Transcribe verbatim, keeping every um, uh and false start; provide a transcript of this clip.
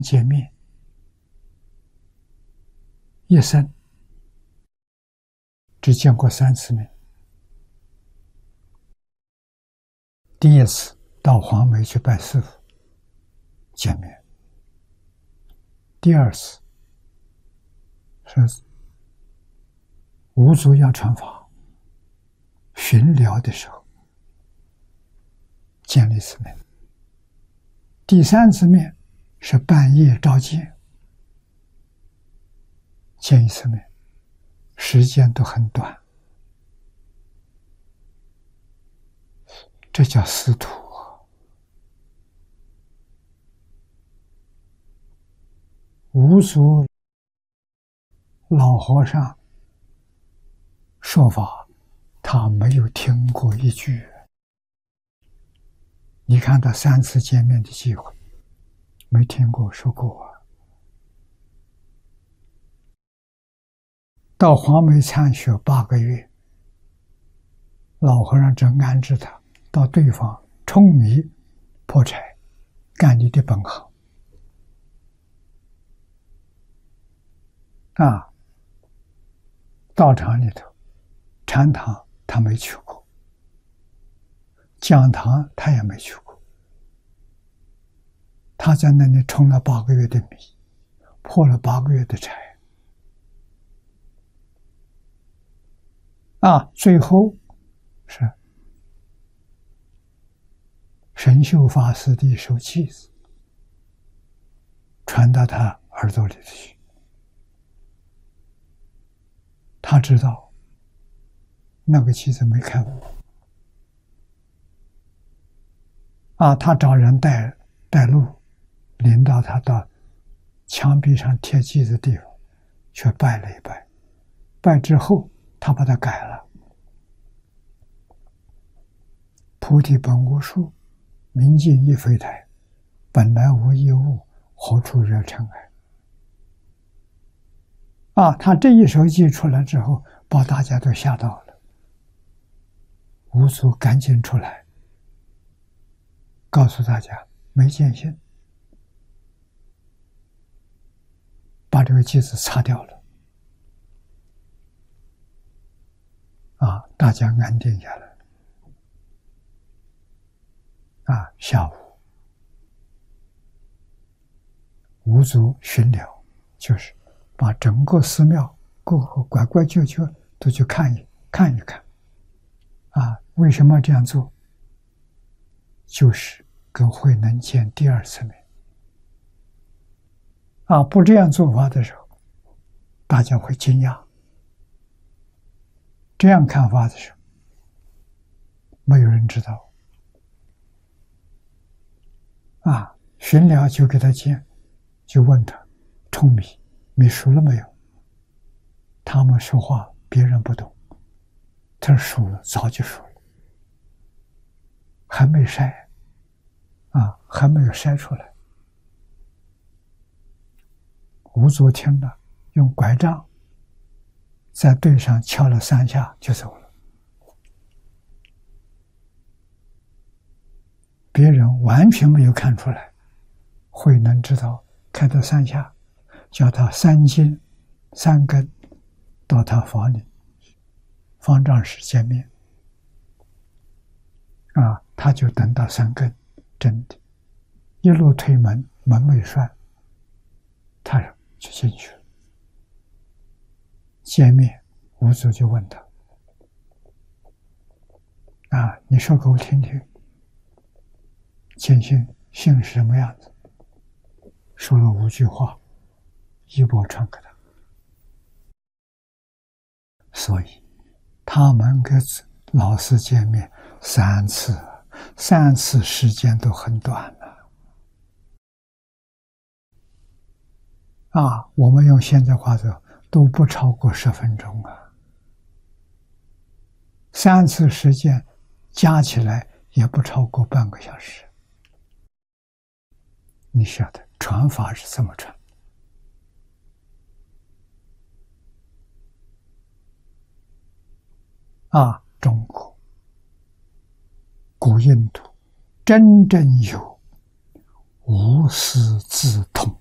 见面，一生只见过三次面。第一次到黄梅去拜师父见面，第二次是五祖要传法巡疗的时候见了一次面，第三次面是半夜召见见一次面，时间都很短，这叫师徒啊！五祖老和尚说法，他没有听过一句。你看他三次见面的机会，没听过说过啊。到黄梅参学八个月，老和尚正安置他，到对方舂米破柴，干你的本行啊。道场里头，禅堂他没去过，讲堂他也没去过，他在那里舂了八个月的米，破了八个月的柴啊。最后是神秀法师的一首偈子传到他耳朵里去，他知道那个偈子没开悟啊，他找人带带路，领到他到墙壁上贴偈的地方，却拜了一拜，拜之后他把它改了。菩提本无树，明镜亦非台，本来无一物，何处惹尘埃。啊，他这一首偈出来之后，把大家都吓到了。五祖赶紧出来告诉大家没见性，把这个偈子擦掉了。啊，大家安定下来。啊，下午五祖巡疗，就是把整个寺庙各个拐拐角角都去看一看一看。啊，为什么这样做？就是跟慧能见第二次面。啊，不这样做法的时候，大家会惊讶。这样看法的时候，没有人知道。啊，巡疗就给他见，就问他舂米，米熟了没有？他们说话别人不懂，他说熟了，早就熟了，还没筛啊，还没有筛出来。五祖听了，用拐杖在队上敲了三下就走了。别人完全没有看出来，慧能知道，开到三下，叫他三斤三根到他房里方丈室见面。啊，他就等到三更，真的，一路推门，门没栓，他就进去了。见面，五祖就问他：“啊，你说给我听听，见性性是什么样子？”说了五句话，一波传给他。所以，他们跟老师见面三次，三次时间都很短了。啊，我们用现在话说，都不超过十分钟啊。三次时间加起来也不超过半个小时。你晓得传法是怎么传？啊，中国古印度真正有无师自通